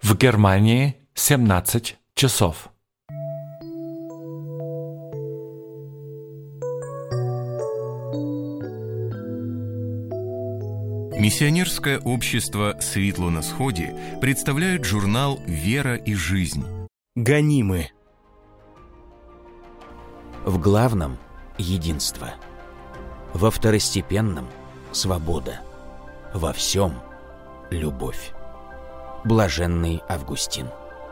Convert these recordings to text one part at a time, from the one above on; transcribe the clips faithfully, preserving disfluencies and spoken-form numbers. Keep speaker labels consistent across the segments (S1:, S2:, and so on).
S1: В Германии семнадцать часов.
S2: Миссионерское общество «Светло на сходе» представляет журнал «Вера и жизнь».
S3: Гонимы.
S4: В главном – единство. Во второстепенном – свобода. Во всем – любовь. Блаженный Августин.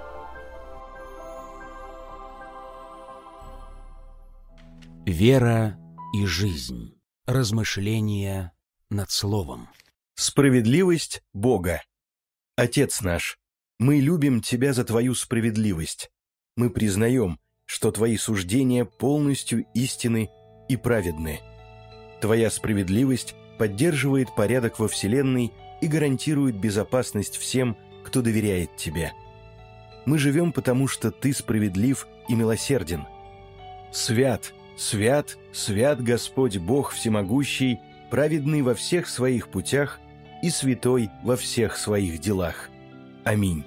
S4: Вера и жизнь. Размышления над словом.
S3: Справедливость Бога. Отец наш, мы любим Тебя за Твою справедливость. Мы признаем, что Твои суждения полностью истинны и праведны. Твоя справедливость поддерживает порядок во Вселенной и гарантирует безопасность всем, кто доверяет Тебе. Мы живем, потому что Ты справедлив и милосерден. Свят, свят, свят Господь Бог Всемогущий, праведный во всех своих путях и святой во всех своих делах. Аминь.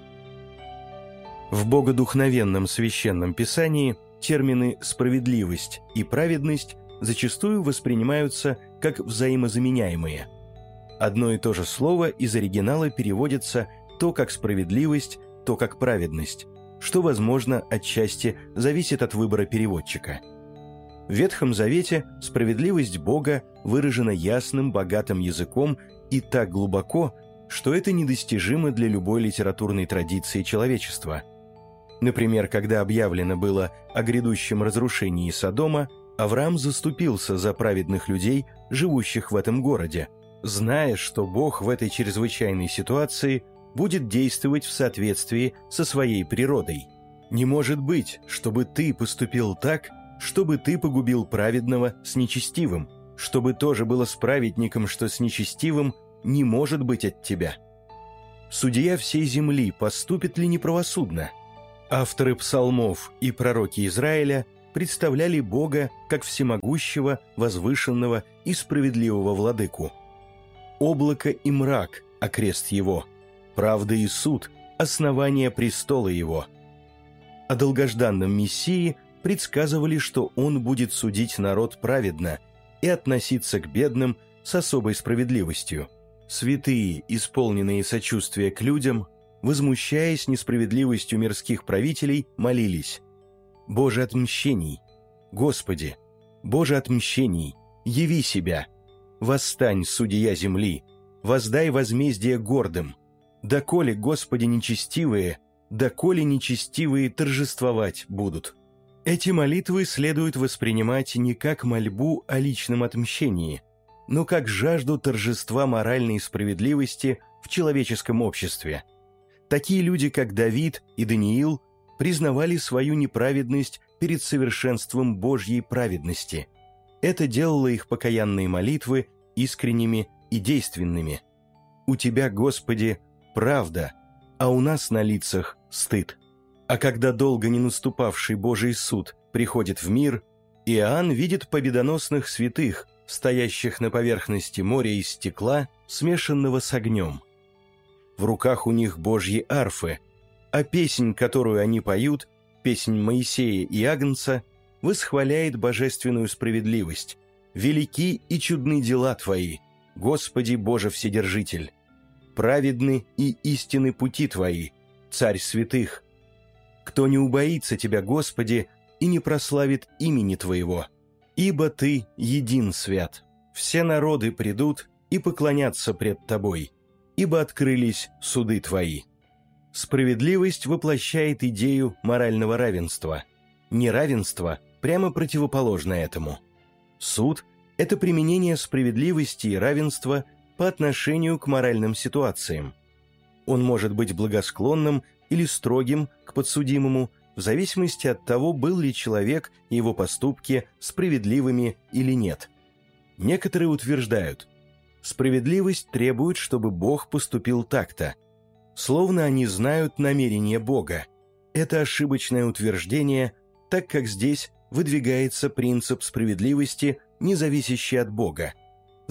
S3: В богодухновенном священном писании термины «справедливость» и «праведность» зачастую воспринимаются как взаимозаменяемые. Одно и то же слово из оригинала переводится то как «справедливость», то как «праведность», что, возможно, отчасти зависит от выбора переводчика. В Ветхом Завете справедливость Бога выражена ясным, богатым языком и так глубоко, что это недостижимо для любой литературной традиции человечества. Например, когда объявлено было о грядущем разрушении Содома, Авраам заступился за праведных людей, живущих в этом городе, зная, что Бог в этой чрезвычайной ситуации будет действовать в соответствии со своей природой. Не может быть, чтобы ты поступил так, чтобы ты погубил праведного с нечестивым, чтобы тоже было с праведником, что с нечестивым, не может быть от тебя. Судья всей земли поступит ли неправосудно? Авторы псалмов и пророки Израиля представляли Бога как всемогущего, возвышенного и справедливого владыку. Облако и мрак – окрест его, правда и суд – основание престола его. О долгожданном Мессии предсказывали, что он будет судить народ праведно и относиться к бедным с особой справедливостью. Святые, исполненные сочувствия к людям, возмущаясь несправедливостью мирских правителей, молились: «Боже отмщений! Господи! Боже отмщений! Яви себя! Восстань, судья земли! Воздай возмездие гордым! Доколе, Господи, нечестивые, доколе нечестивые торжествовать будут». Эти молитвы следует воспринимать не как мольбу о личном отмщении, но как жажду торжества моральной справедливости в человеческом обществе. Такие люди, как Давид и Даниил, признавали свою неправедность перед совершенством Божьей праведности. Это делало их покаянные молитвы искренними и действенными. «У Тебя, Господи, правда, а у нас на лицах стыд». А когда долго не наступавший Божий суд приходит в мир, Иоанн видит победоносных святых, стоящих на поверхности моря из стекла, смешанного с огнем. В руках у них Божьи арфы, а песнь, которую они поют, песнь Моисея и Агнца, восхваляет божественную справедливость. «Велики и чудны дела Твои, Господи Боже Вседержитель! Праведны и истинны пути Твои, Царь святых! Кто не убоится Тебя, Господи, и не прославит имени Твоего? Ибо Ты един свят. Все народы придут и поклонятся пред Тобой, ибо открылись суды Твои». Справедливость воплощает идею морального равенства. Неравенство прямо противоположно этому. Суд – это применение справедливости и равенства по отношению к моральным ситуациям. Он может быть благосклонным или строгим к подсудимому, в зависимости от того, был ли человек и его поступки справедливыми или нет. Некоторые утверждают: справедливость требует, чтобы Бог поступил так-то, словно они знают намерение Бога. Это ошибочное утверждение, так как здесь выдвигается принцип справедливости, не зависящий от Бога,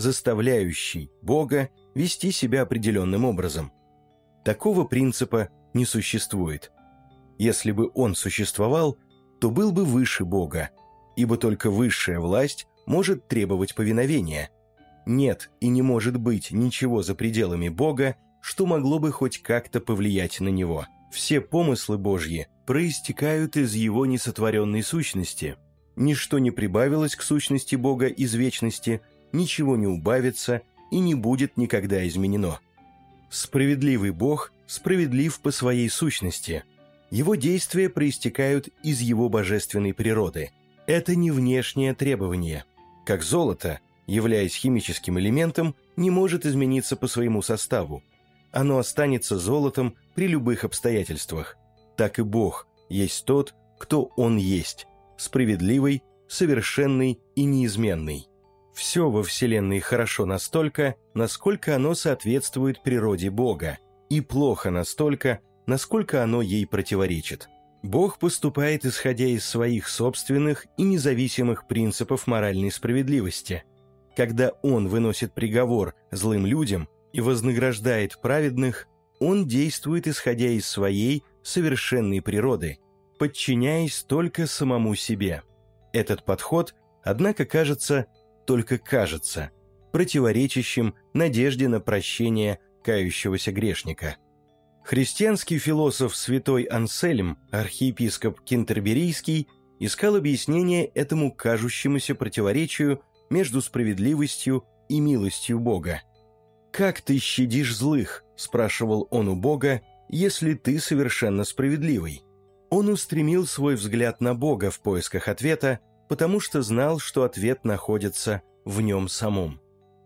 S3: заставляющий Бога вести себя определенным образом. Такого принципа не существует. Если бы Он существовал, то был бы выше Бога, ибо только высшая власть может требовать повиновения. Нет и не может быть ничего за пределами Бога, что могло бы хоть как-то повлиять на Него. Все помыслы Божьи проистекают из Его несотворенной сущности. Ничто не прибавилось к сущности Бога из вечности, ничего не убавится и не будет никогда изменено. Справедливый Бог справедлив по своей сущности. Его действия проистекают из Его божественной природы. Это не внешнее требование. Как золото, являясь химическим элементом, не может измениться по своему составу. Оно останется золотом при любых обстоятельствах. Так и Бог есть тот, кто Он есть, справедливый, совершенный и неизменный. Все во Вселенной хорошо настолько, насколько оно соответствует природе Бога, и плохо настолько, насколько оно ей противоречит. Бог поступает, исходя из своих собственных и независимых принципов моральной справедливости. Когда Он выносит приговор злым людям и вознаграждает праведных, Он действует, исходя из своей совершенной природы, подчиняясь только самому себе. Этот подход, однако, кажется, только кажется, противоречащим надежде на прощение кающегося грешника. Христианский философ святой Ансельм, архиепископ Кентерберийский, искал объяснение этому кажущемуся противоречию между справедливостью и милостью Бога. «Как ты щадишь злых?» – спрашивал он у Бога, – «если ты совершенно справедливый». Он устремил свой взгляд на Бога в поисках ответа, потому что знал, что ответ находится в нем самом.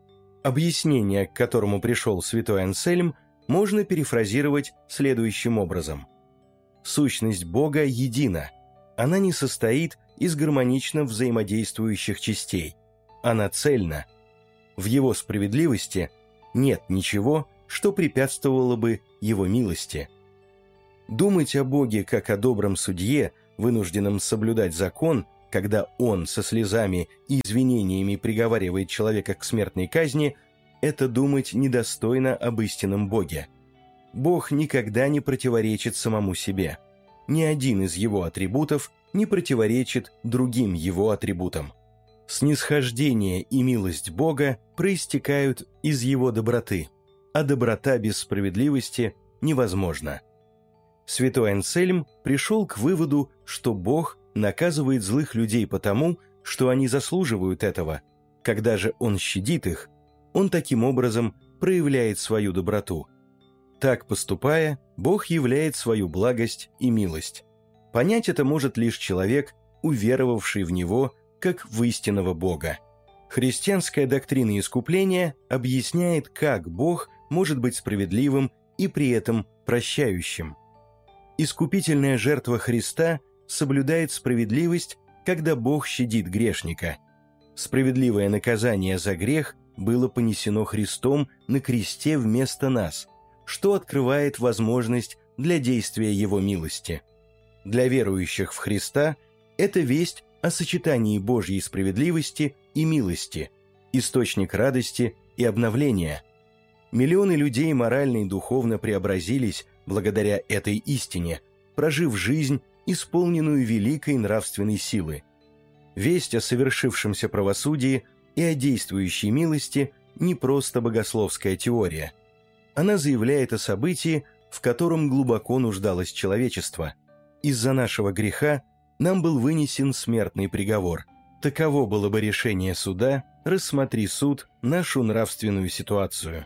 S3: Объяснение, к которому пришел святой Ансельм, можно перефразировать следующим образом. Сущность Бога едина. Она не состоит из гармонично взаимодействующих частей. Она цельна. В Его справедливости нет ничего, что препятствовало бы Его милости. Думать о Боге как о добром судье, вынужденном соблюдать закон, когда Он со слезами и извинениями приговаривает человека к смертной казни, это думать недостойно об истинном Боге. Бог никогда не противоречит самому себе. Ни один из Его атрибутов не противоречит другим Его атрибутам. Снисхождение и милость Бога проистекают из Его доброты, а доброта без справедливости невозможна. Святой Ансельм пришел к выводу, что Бог наказывает злых людей потому, что они заслуживают этого. Когда же Он щадит их, Он таким образом проявляет свою доброту. Так поступая, Бог являет свою благость и милость. Понять это может лишь человек, уверовавший в Него как в истинного Бога. Христианская доктрина искупления объясняет, как Бог может быть справедливым и при этом прощающим. Искупительная жертва Христа соблюдает справедливость, когда Бог щадит грешника. Справедливое наказание за грех было понесено Христом на кресте вместо нас, что открывает возможность для действия Его милости. Для верующих в Христа это весть о сочетании Божьей справедливости и милости, источник радости и обновления. Миллионы людей морально и духовно преобразились благодаря этой истине, прожив жизнь, исполненную великой нравственной силы. Весть о совершившемся правосудии и о действующей милости не просто богословская теория. Она заявляет о событии, в котором глубоко нуждалось человечество. Из-за нашего греха нам был вынесен смертный приговор. Таково было бы решение суда, рассмотри суд нашу нравственную ситуацию.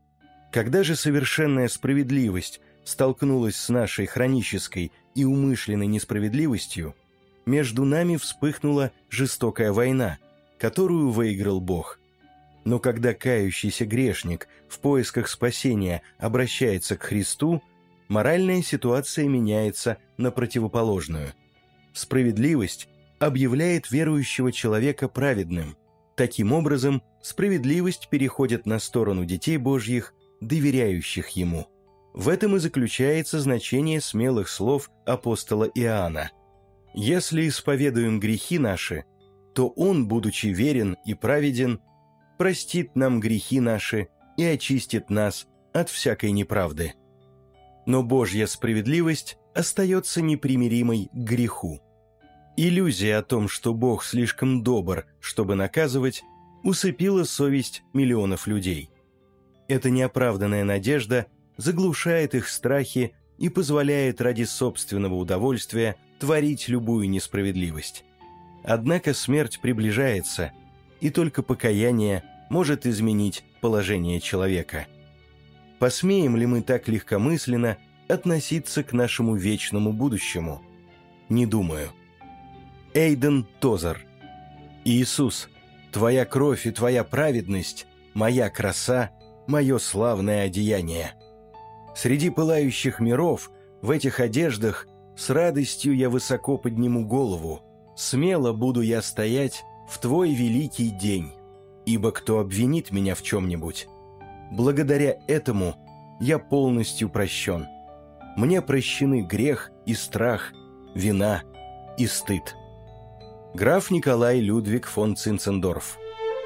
S3: Когда же совершенная справедливость столкнулась с нашей хронической и умышленной несправедливостью, между нами вспыхнула жестокая война, которую выиграл Бог. Но когда кающийся грешник в поисках спасения обращается к Христу, моральная ситуация меняется на противоположную. Справедливость объявляет верующего человека праведным. Таким образом, справедливость переходит на сторону детей Божьих, доверяющих Ему. В этом и заключается значение смелых слов апостола Иоанна. «Если исповедуем грехи наши, то Он, будучи верен и праведен, простит нам грехи наши и очистит нас от всякой неправды». Но Божья справедливость остается непримиримой к греху. Иллюзия о том, что Бог слишком добр, чтобы наказывать, усыпила совесть миллионов людей. Эта неоправданная надежда заглушает их страхи и позволяет ради собственного удовольствия творить любую несправедливость. Однако смерть приближается, и только покаяние может изменить положение человека. Посмеем ли мы так легкомысленно относиться к нашему вечному будущему? Не думаю. Эйден Тозер. Иисус, Твоя кровь и Твоя праведность, моя краса, мое славное одеяние. Среди пылающих миров, в этих одеждах, с радостью я высоко подниму голову, смело буду я стоять в Твой великий день, ибо кто обвинит меня в чем-нибудь? Благодаря этому я полностью прощен. Мне прощены грех и страх, вина и стыд. Граф Николай Людвиг фон Цинцендорф.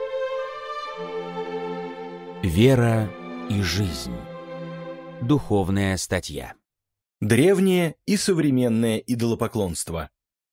S4: Вера и жизнь. Духовная статья.
S3: Древнее и современное идолопоклонство.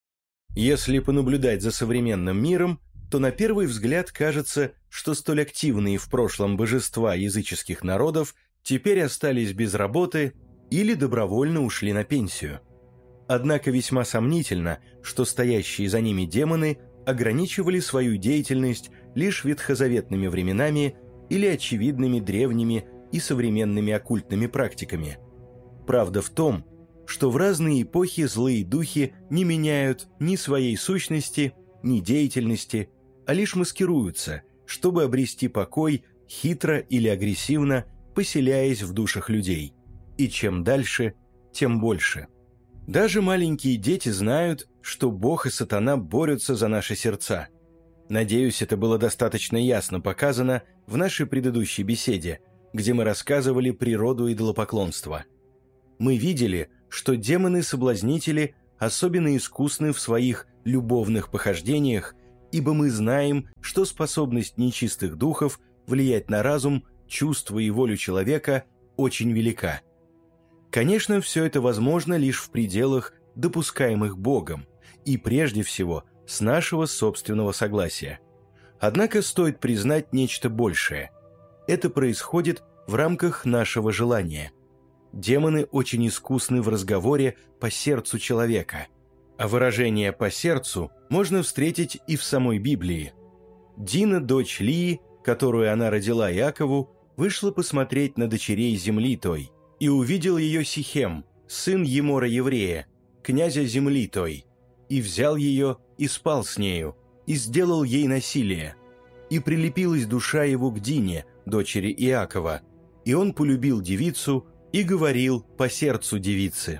S3: Если понаблюдать за современным миром, то на первый взгляд кажется, что столь активные в прошлом божества языческих народов теперь остались без работы или добровольно ушли на пенсию. Однако весьма сомнительно, что стоящие за ними демоны ограничивали свою деятельность лишь ветхозаветными временами или очевидными древними и современными оккультными практиками. Правда в том, что в разные эпохи злые духи не меняют ни своей сущности, ни деятельности, а лишь маскируются, чтобы обрести покой хитро или агрессивно, поселяясь в душах людей. И чем дальше, тем больше. Даже маленькие дети знают, что Бог и сатана борются за наши сердца. Надеюсь, это было достаточно ясно показано в нашей предыдущей беседе, где мы рассказывали природу идолопоклонства. Мы видели, что демоны-соблазнители особенно искусны в своих любовных похождениях, ибо мы знаем, что способность нечистых духов влиять на разум, чувства и волю человека очень велика. Конечно, все это возможно лишь в пределах, допускаемых Богом, и прежде всего с нашего собственного согласия. Однако стоит признать нечто большее. Это происходит в рамках нашего желания. Демоны очень искусны в разговоре по сердцу человека, а выражение «по сердцу» можно встретить и в самой Библии. Дина, дочь Лии, которую она родила Иакову, вышла посмотреть на дочерей земли той, и увидел ее Сихем, сын Емора еврея, князя земли той, и взял ее и спал с нею, и сделал ей насилие. И прилепилась душа его к Дине, дочери Иакова, и он полюбил девицу и говорил по сердцу девицы.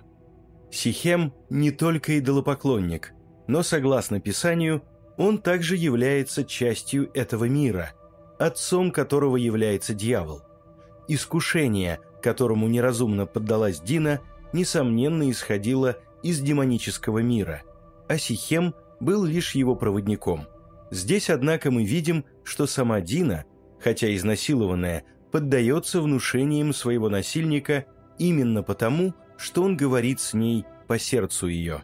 S3: Сихем не только идолопоклонник, но, согласно Писанию, он также является частью этого мира, отцом которого является дьявол. Искушение, которому неразумно поддалась Дина, несомненно исходило из демонического мира, а Сихем был лишь его проводником. Здесь, однако, мы видим, что сама Дина, хотя изнасилованная, поддается внушениям своего насильника именно потому, что он говорит с ней по сердцу ее.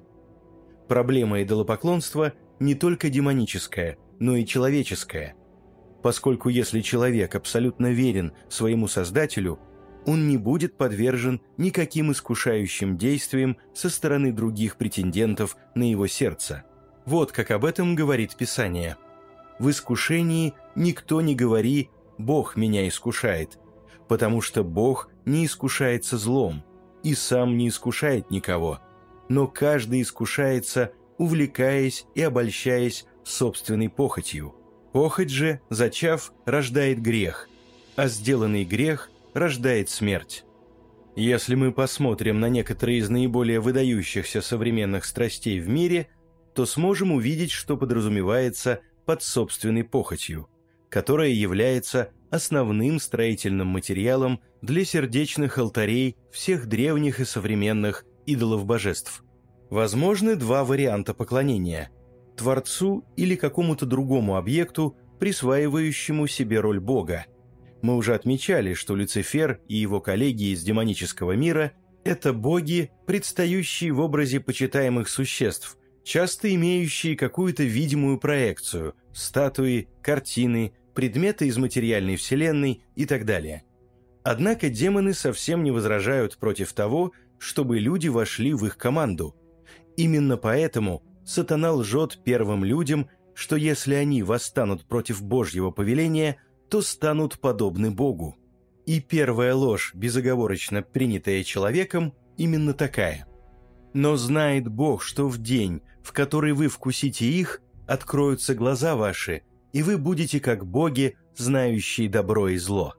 S3: Проблема идолопоклонства не только демоническая, но и человеческая, поскольку если человек абсолютно верен своему Создателю, он не будет подвержен никаким искушающим действиям со стороны других претендентов на его сердце. Вот как об этом говорит Писание. «В искушении никто не говори «Бог меня искушает», потому что Бог не искушается злом и сам не искушает никого, но каждый искушается, увлекаясь и обольщаясь собственной похотью. Похоть же, зачав, рождает грех, а сделанный грех рождает смерть». Если мы посмотрим на некоторые из наиболее выдающихся современных страстей в мире, то сможем увидеть, что подразумевается под собственной похотью, которая является основным строительным материалом для сердечных алтарей всех древних и современных идолов-божеств. Возможны два варианта поклонения – Творцу или какому-то другому объекту, присваивающему себе роль Бога. Мы уже отмечали, что Люцифер и его коллеги из демонического мира Это боги, предстающие в образе почитаемых существ, часто имеющие какую-то видимую проекцию – статуи, картины, предметы из материальной вселенной и так далее. Однако демоны совсем не возражают против того, чтобы люди вошли в их команду. Именно поэтому сатана лжет первым людям, что если они восстанут против Божьего повеления, то станут подобны Богу. И первая ложь, безоговорочно принятая человеком, именно такая. Но знает Бог, что в день, в который вы вкусите их, откроются глаза ваши, и вы будете как боги, знающие добро и зло.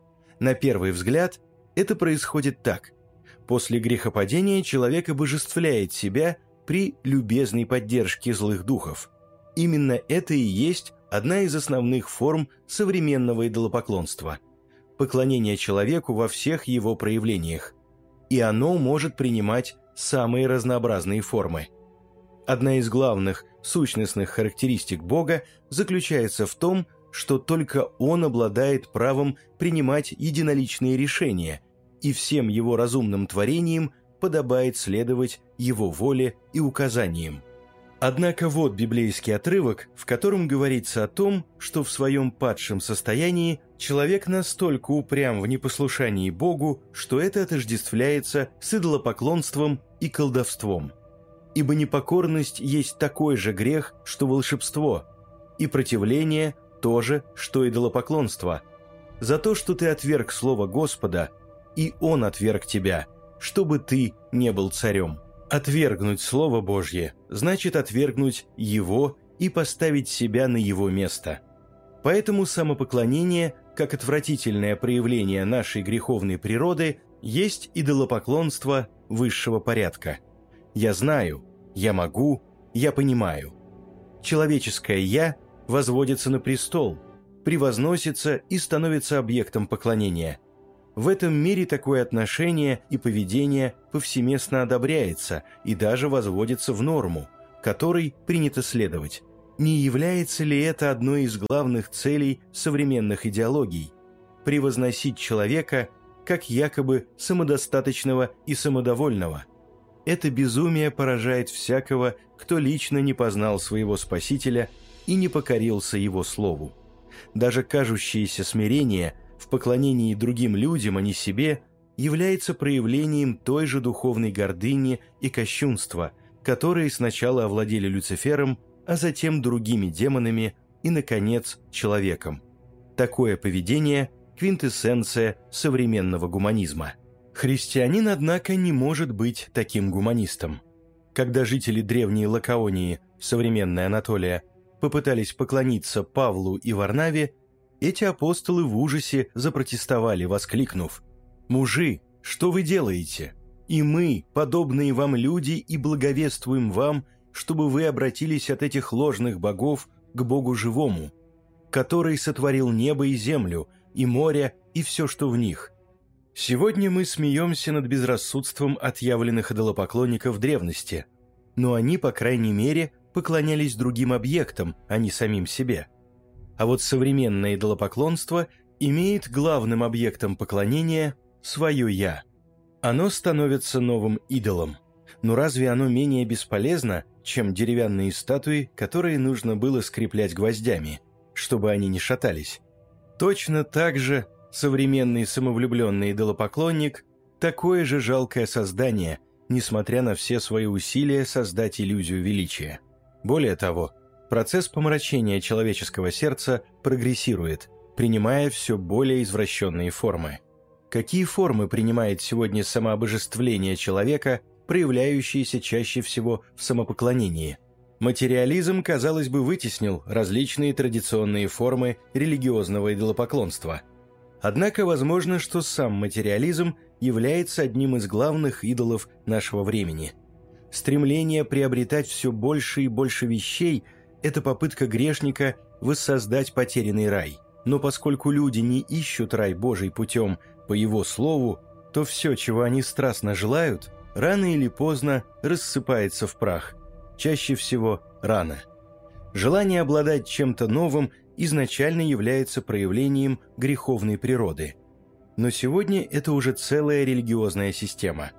S3: На первый взгляд, это происходит так. После грехопадения человек обожествляет себя при любезной поддержке злых духов. Именно это и есть одна из основных форм современного идолопоклонства – поклонение человеку во всех его проявлениях. И оно может принимать самые разнообразные формы. Одна из главных сущностных характеристик Бога заключается в том, что только Он обладает правом принимать единоличные решения, и всем Его разумным творениям подобает следовать Его воле и указаниям. Однако вот библейский отрывок, в котором говорится о том, что в своем падшем состоянии человек настолько упрям в непослушании Богу, что это отождествляется с идолопоклонством и колдовством. Ибо непокорность есть такой же грех, что волшебство, и противление – то же, что идолопоклонство. За то, что ты отверг слово Господа, и Он отверг тебя, чтобы ты не был царем. Отвергнуть Слово Божье значит отвергнуть Его и поставить себя на Его место. Поэтому самопоклонение, как отвратительное проявление нашей греховной природы, есть идолопоклонство высшего порядка. Я знаю, я могу, я понимаю. Человеческое «я» возводится на престол, превозносится и становится объектом поклонения. В этом мире такое отношение и поведение повсеместно одобряется и даже возводится в норму, которой принято следовать. Не является ли это одной из главных целей современных идеологий – превозносить человека как якобы самодостаточного и самодовольного? Это безумие поражает всякого, кто лично не познал своего Спасителя и не покорился Его Слову. Даже кажущееся смирение в поклонении другим людям, а не себе, является проявлением той же духовной гордыни и кощунства, которые сначала овладели Люцифером, а затем другими демонами и, наконец, человеком. Такое поведение – квинтэссенция современного гуманизма. Христианин, однако, не может быть таким гуманистом. Когда жители древней Лакаонии, современная Анатолия, попытались поклониться Павлу и Варнаве, эти апостолы в ужасе запротестовали, воскликнув: «Мужи, что вы делаете? И мы, подобные вам люди, и благовествуем вам, чтобы вы обратились от этих ложных богов к Богу живому, который сотворил небо и землю, и море, и все, что в них». Сегодня мы смеемся над безрассудством отъявленных идолопоклонников древности, но они, по крайней мере, поклонялись другим объектам, а не самим себе. А вот современное идолопоклонство имеет главным объектом поклонения свое «я». Оно становится новым идолом. Но разве оно менее бесполезно, чем деревянные статуи, которые нужно было скреплять гвоздями, чтобы они не шатались? Точно так же современный самовлюбленный идолопоклонник – такое же жалкое создание, несмотря на все свои усилия создать иллюзию величия. Более того, процесс помрачения человеческого сердца прогрессирует, принимая все более извращенные формы. Какие формы принимает сегодня самообожествление человека, проявляющиеся чаще всего в самопоклонении? Материализм, казалось бы, вытеснил различные традиционные формы религиозного идолопоклонства. Однако возможно, что сам материализм является одним из главных идолов нашего времени. Стремление приобретать все больше и больше вещей – это попытка грешника воссоздать потерянный рай. Но поскольку люди не ищут рай Божий путем по Его Слову, то все, чего они страстно желают, рано или поздно рассыпается в прах. Чаще всего рано. Желание обладать чем-то новым изначально является проявлением греховной природы. Но сегодня это уже целая религиозная система.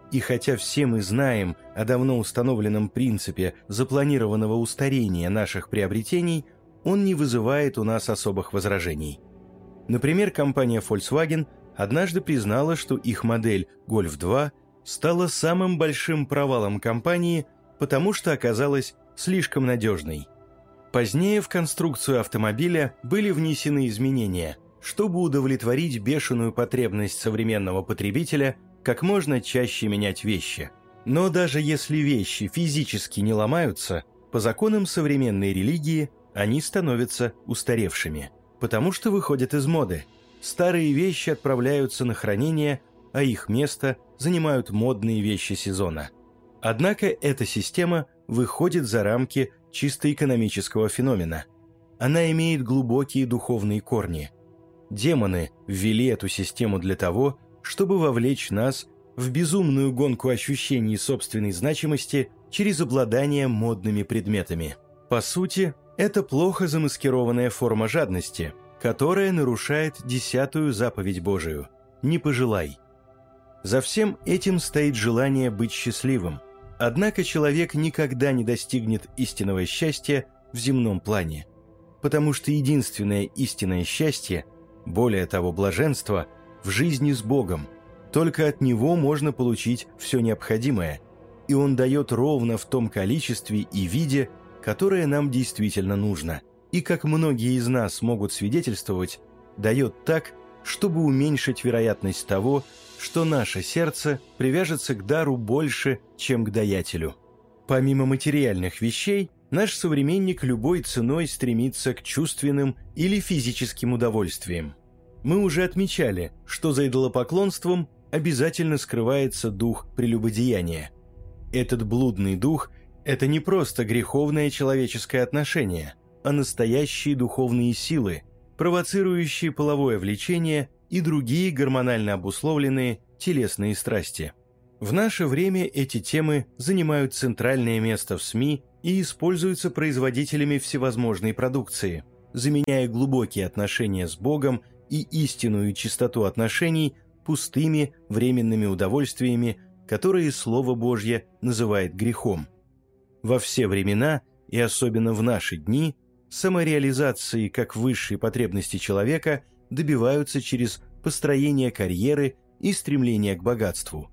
S3: И хотя все мы знаем о давно установленном принципе запланированного устарения наших приобретений, он не вызывает у нас особых возражений. Например, компания Volkswagen однажды признала, что их модель Golf два стала самым большим провалом компании, потому что оказалась слишком надежной. Позднее в конструкцию автомобиля были внесены изменения, чтобы удовлетворить бешеную потребность современного потребителя как можно чаще менять вещи. Но даже если вещи физически не ломаются, по законам современной религии они становятся устаревшими, потому что выходят из моды. Старые вещи отправляются на хранение, а их место занимают модные вещи сезона. Однако эта система выходит за рамки чисто экономического феномена. Она имеет глубокие духовные корни. Демоны ввели эту систему для того, чтобы вовлечь нас в безумную гонку ощущений собственной значимости через обладание модными предметами. По сути, это плохо замаскированная форма жадности, которая нарушает десятую заповедь Божию – «Не пожелай». За всем этим стоит желание быть счастливым. Однако человек никогда не достигнет истинного счастья в земном плане, потому что единственное истинное счастье, более того, блаженство, в жизни с Богом. Только от Него можно получить все необходимое, и Он дает ровно в том количестве и виде, которое нам действительно нужно, и, как многие из нас могут свидетельствовать, дает так, чтобы уменьшить вероятность того, что наше сердце привяжется к дару больше, чем к даятелю. Помимо материальных вещей, наш современник любой ценой стремится к чувственным или физическим удовольствиям. Мы уже отмечали, что за идолопоклонством обязательно скрывается дух прелюбодеяния. Этот блудный дух – это не просто греховное человеческое отношение, а настоящие духовные силы, провоцирующие половое влечение и другие гормонально обусловленные телесные страсти. В наше время эти темы занимают центральное место в СМИ и используются производителями всевозможной продукции, заменяя глубокие отношения с Богом и истинную чистоту отношений пустыми временными удовольствиями, которые Слово Божье называет грехом. Во все времена, и особенно в наши дни, самореализации как высшей потребности человека добиваются через построение карьеры и стремление к богатству.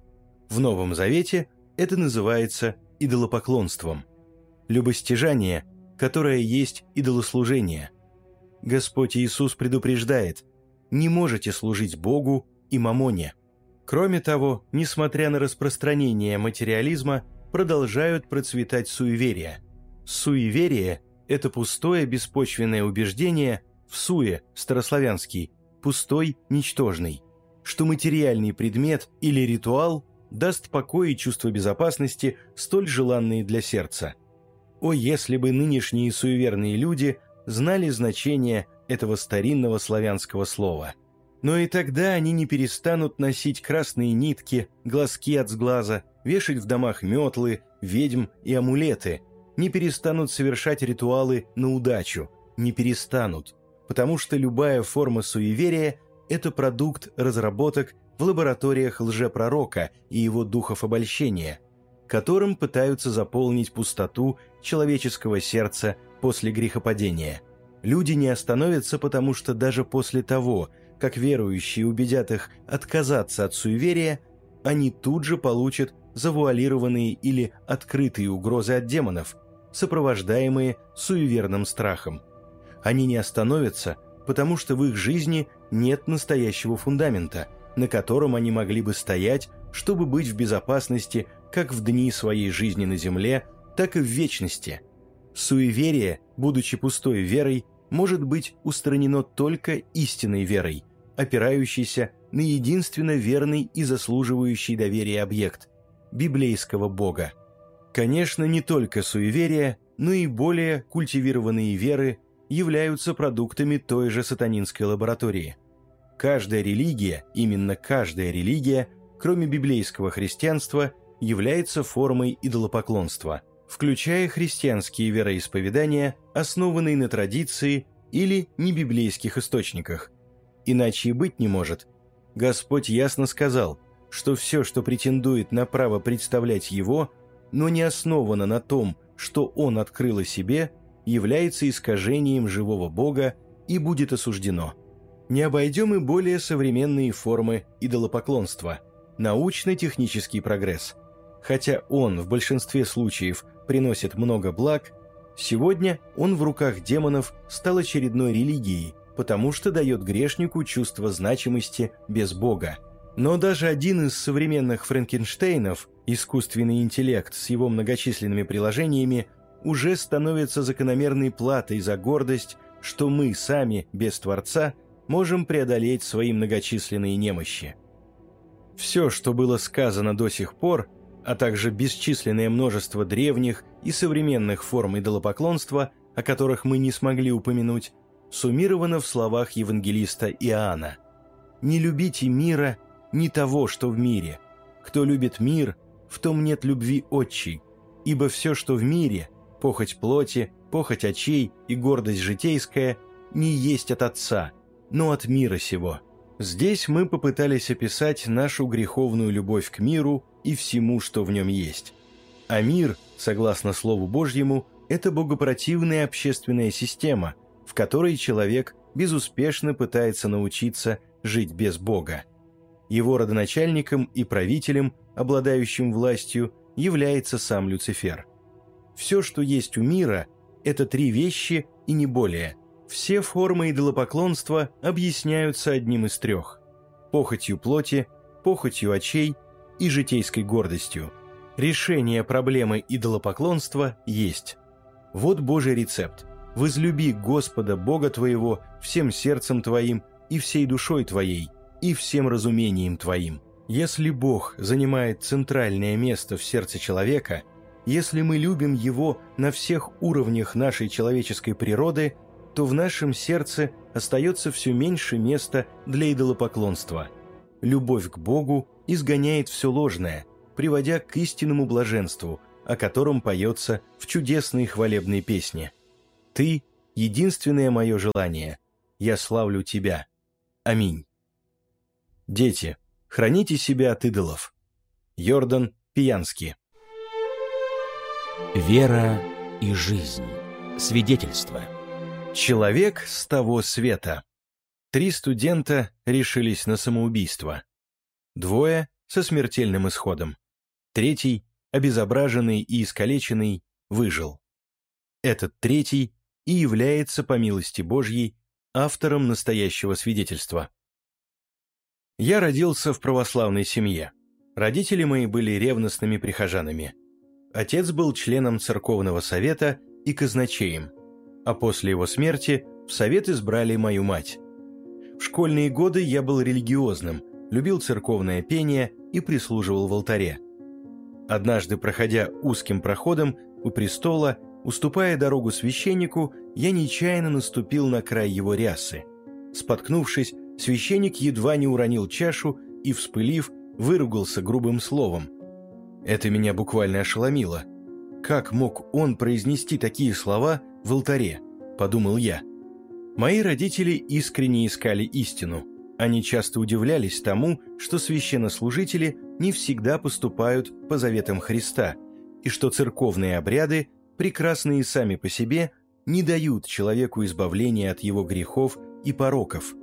S3: В Новом Завете это называется идолопоклонством. Любостяжание, которое есть идолослужение. Господь Иисус предупреждает: не можете служить Богу и мамоне. Кроме того, несмотря на распространение материализма, продолжают процветать суеверия. Суеверие – это пустое беспочвенное убеждение в суе, старославянский, пустой, ничтожный, что материальный предмет или ритуал даст покой и чувство безопасности, столь желанные для сердца. О, если бы нынешние суеверные люди знали значение этого старинного славянского слова! Но и тогда они не перестанут носить красные нитки, глазки от сглаза, вешать в домах метлы, ведьм и амулеты, не перестанут совершать ритуалы на удачу, не перестанут, потому что любая форма суеверия – это продукт разработок в лабораториях лжепророка и его духов обольщения, которым пытаются заполнить пустоту человеческого сердца после грехопадения. Люди не остановятся, потому что даже после того, как верующие убедят их отказаться от суеверия, они тут же получат завуалированные или открытые угрозы от демонов, сопровождаемые суеверным страхом. Они не остановятся, потому что в их жизни нет настоящего фундамента, на котором они могли бы стоять, чтобы быть в безопасности как в дни своей жизни на земле, так и в вечности. Суеверие, будучи пустой верой, может быть устранено только истинной верой, опирающейся на единственно верный и заслуживающий доверия объект – библейского Бога. Конечно, не только суеверия, но и более культивированные веры являются продуктами той же сатанинской лаборатории. Каждая религия, именно каждая религия, кроме библейского христианства, является формой идолопоклонства, включая христианские вероисповедания, основанные на традиции или небиблейских источниках. Иначе и быть не может. Господь ясно сказал, что все, что претендует на право представлять его, но не основано на том, что он открыл о себе, является искажением живого Бога и будет осуждено. Не обойдем и более современные формы идолопоклонства, научно-технический прогресс. Хотя он в большинстве случаев приносит много благ, сегодня он в руках демонов стал очередной религией, потому что дает грешнику чувство значимости без Бога. Но даже один из современных Франкенштейнов, искусственный интеллект с его многочисленными приложениями, уже становится закономерной платой за гордость, что мы сами, без Творца, можем преодолеть свои многочисленные немощи. Все, что было сказано до сих пор, а также бесчисленное множество древних и современных форм идолопоклонства, о которых мы не смогли упомянуть, суммировано в словах евангелиста Иоанна: «Не любите мира, ни того, что в мире. Кто любит мир, в том нет любви отчей, ибо все, что в мире, похоть плоти, похоть очей и гордость житейская, не есть от Отца, но от мира сего». Здесь мы попытались описать нашу греховную любовь к миру и всему, что в нем есть. А мир, согласно Слову Божьему, это богопротивная общественная система, в которой человек безуспешно пытается научиться жить без Бога. Его родоначальником и правителем, обладающим властью, является сам Люцифер. Все, что есть у мира, это три вещи и не более. Все формы идолопоклонства объясняются одним из трех – похотью плоти, похотью очей и житейской гордостью. Решение проблемы идолопоклонства есть. Вот Божий рецепт. «Возлюби Господа Бога твоего всем сердцем твоим и всей душой твоей, и всем разумением твоим». Если Бог занимает центральное место в сердце человека, если мы любим Его на всех уровнях нашей человеческой природы, то в нашем сердце остается все меньше места для идолопоклонства. Любовь к Богу изгоняет все ложное, приводя к истинному блаженству, о котором поется в чудесной хвалебной песне. «Ты — единственное мое желание, я славлю Тебя. Аминь». Дети, храните себя от идолов. Йордан Пиянский.
S4: Вера и жизнь. Свидетельство.
S3: Человек с того света. Три студента решились на самоубийство. Двое со смертельным исходом. Третий, обезображенный и искалеченный, выжил. Этот третий и является, по милости Божьей, автором настоящего свидетельства. Я родился в православной семье. Родители мои были ревностными прихожанами. Отец был членом церковного совета и казначеем, а после его смерти в совет избрали мою мать. В школьные годы я был религиозным, любил церковное пение и прислуживал в алтаре. Однажды, проходя узким проходом у престола, уступая дорогу священнику, я нечаянно наступил на край его рясы. Споткнувшись, священник едва не уронил чашу и, вспылив, выругался грубым словом. Это меня буквально ошеломило. Как мог он произнести такие слова в алтаре, подумал я. Мои родители искренне искали истину. Они часто удивлялись тому, что священнослужители не всегда поступают по заветам Христа, и что церковные обряды, прекрасные сами по себе, не дают человеку избавления от его грехов и пороков.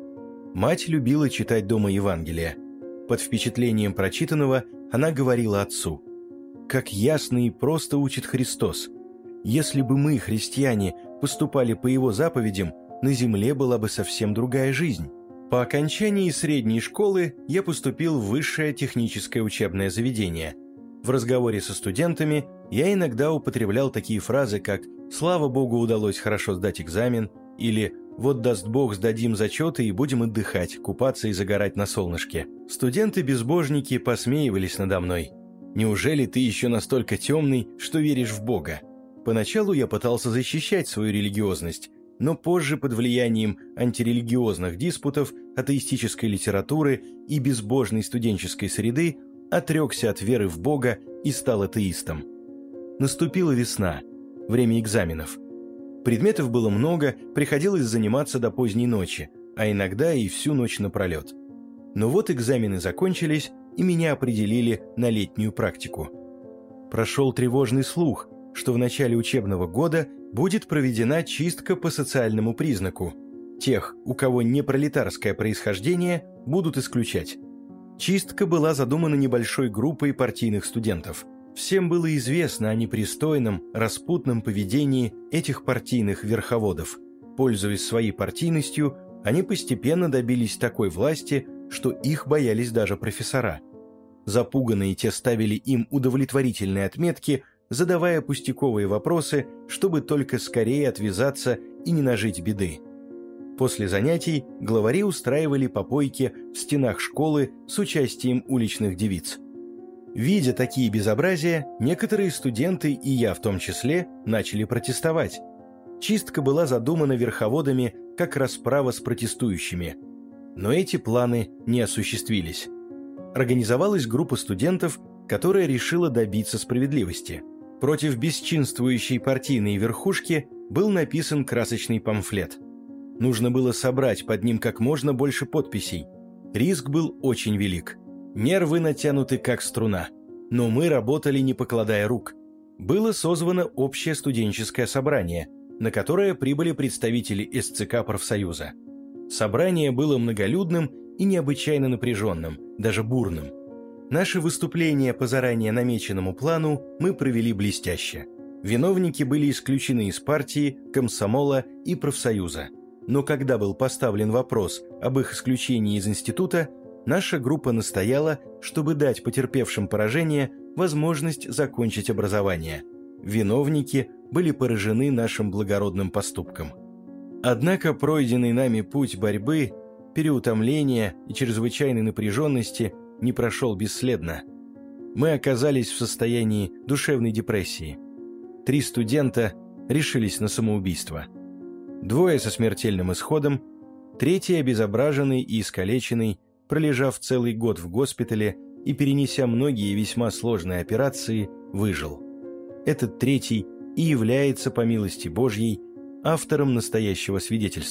S3: Мать любила читать дома Евангелие. Под впечатлением прочитанного она говорила отцу: «Как ясно и просто учит Христос. Если бы мы, христиане, поступали по Его заповедям, на земле была бы совсем другая жизнь». По окончании средней школы я поступил в высшее техническое учебное заведение. В разговоре со студентами я иногда употреблял такие фразы, как «Слава Богу, удалось хорошо сдать экзамен» или «Вот даст Бог, сдадим зачеты и будем отдыхать, купаться и загорать на солнышке». Студенты-безбожники посмеивались надо мной. «Неужели ты еще настолько темный, что веришь в Бога?» Поначалу я пытался защищать свою религиозность, но позже под влиянием антирелигиозных диспутов, атеистической литературы и безбожной студенческой среды отрекся от веры в Бога и стал атеистом. Наступила весна, время экзаменов. Предметов было много, приходилось заниматься до поздней ночи, а иногда и всю ночь напролет. Но вот экзамены закончились, и меня определили на летнюю практику. Прошел тревожный слух, что в начале учебного года будет проведена чистка по социальному признаку. Тех, у кого не пролетарское происхождение, будут исключать. Чистка была задумана небольшой группой партийных студентов. Всем было известно о непристойном, распутном поведении этих партийных верховодов. Пользуясь своей партийностью, они постепенно добились такой власти, что их боялись даже профессора. Запуганные те ставили им удовлетворительные отметки, задавая пустяковые вопросы, чтобы только скорее отвязаться и не нажить беды. После занятий главари устраивали попойки в стенах школы с участием уличных девиц. Видя такие безобразия, некоторые студенты, и я в том числе, начали протестовать. Чистка была задумана верховодами как расправа с протестующими. Но эти планы не осуществились. Организовалась группа студентов, которая решила добиться справедливости. Против бесчинствующей партийной верхушки был написан красочный памфлет. Нужно было собрать под ним как можно больше подписей. Риск был очень велик. Нервы натянуты как струна. Но мы работали, не покладая рук. Было созвано общее студенческое собрание, на которое прибыли представители эс цэ ка профсоюза. Собрание было многолюдным и необычайно напряженным, даже бурным. Наше выступление по заранее намеченному плану мы провели блестяще. Виновники были исключены из партии, комсомола и профсоюза. Но когда был поставлен вопрос об их исключении из института, наша группа настояла, чтобы дать потерпевшим поражение возможность закончить образование. Виновники были поражены нашим благородным поступком. Однако пройденный нами путь борьбы, переутомления и чрезвычайной напряженности не прошел бесследно. Мы оказались в состоянии душевной депрессии. Три студента решились на самоубийство. Двое со смертельным исходом, третий, обезображенный и искалеченный, пролежав целый год в госпитале и перенеся многие весьма сложные операции, выжил. Этот третий и является, по милости Божьей, автором настоящего свидетельства.